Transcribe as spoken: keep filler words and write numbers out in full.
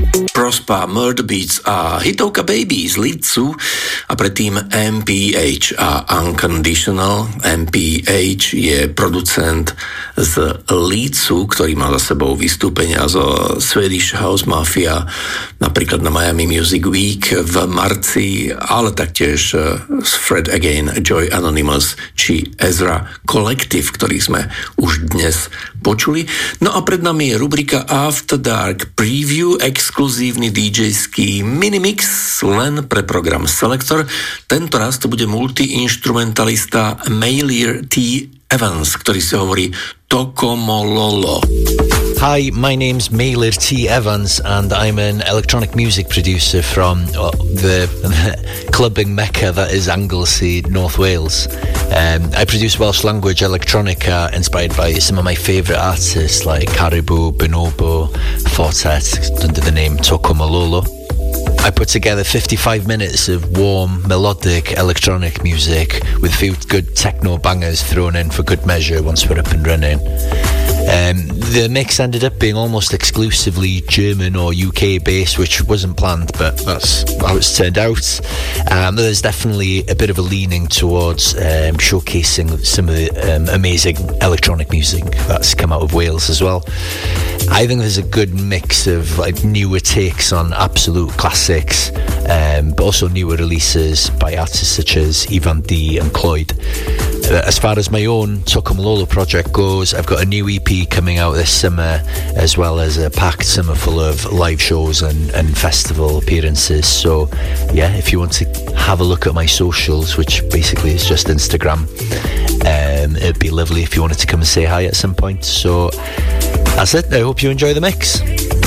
Prospa, Murder Beats a hitovka Baby z Leedsu a predtým M P H a Unconditional. M P H je producent z Leedsu, ktorý má za sebou vystúpenia zo Swedish House Mafia, napríklad na Miami Music Week v marci, ale taktiež z Fred Again, Joy Anonymous či Ezra Collective, ktorých sme už dnes počuli. No a pred nami je rubrika After Dark Preview, exkluzívny DJský minimix len pre program Selector. Tento raz to bude multiinstrumentalista Mailer T. Evans, ktorý si hovorí Tokomololo. Hi, my name's Mailer T. Evans and I'm an electronic music producer from uh, the clubbing mecca that is Anglesey, North Wales. Um, I produce Welsh language electronica inspired by some of my favourite artists like Caribou, Bonobo, Fortet, under the name Tokomololo. I put together fifty-five minutes of warm, melodic electronic music with a few good techno bangers thrown in for good measure once we're up and running. Um, the mix ended up being almost exclusively German or U K based, which wasn't planned, but that's how it's turned out. Um, there's definitely a bit of a leaning towards um, showcasing some of the um, amazing electronic music that's come out of Wales as well. I think there's a good mix of like newer takes on absolute classics, um, but also newer releases by artists such as Ivan D and Cloyd. Uh, as far as my own Tokomololo project goes, I've got a new E P coming out this summer, as well as a packed summer full of live shows and, and festival appearances. So yeah, if you want to have a look at my socials, which basically is just Instagram, um, it'd be lovely if you wanted to come and say hi at some point. So that's it. I hope you enjoy the mix.